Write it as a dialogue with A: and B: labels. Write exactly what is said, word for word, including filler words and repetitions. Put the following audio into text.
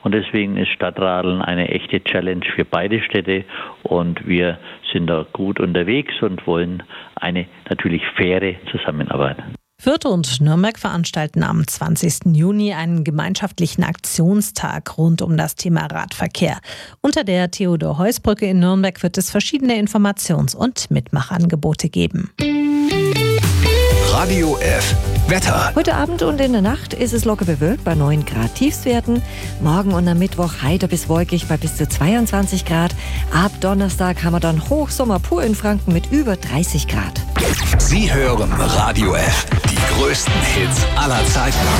A: Und deswegen ist Stadtradeln eine echte Challenge für beide Städte. Und wir sind da gut unterwegs und wollen eine natürlich faire Zusammenarbeit.
B: Fürth und Nürnberg veranstalten am zwanzigsten Juni einen gemeinschaftlichen Aktionstag rund um das Thema Radverkehr. Unter der Theodor-Heuss-Brücke in Nürnberg wird es verschiedene Informations- und Mitmachangebote geben.
C: Radio F. Wetter.
D: Heute Abend und in der Nacht ist es locker bewölkt bei neun Grad Tiefstwerten. Morgen und am Mittwoch heiter bis wolkig bei bis zu zweiundzwanzig Grad. Ab Donnerstag haben wir dann Hochsommer pur in Franken mit über dreißig Grad.
C: Sie hören Radio F. Die größten Hits aller Zeiten.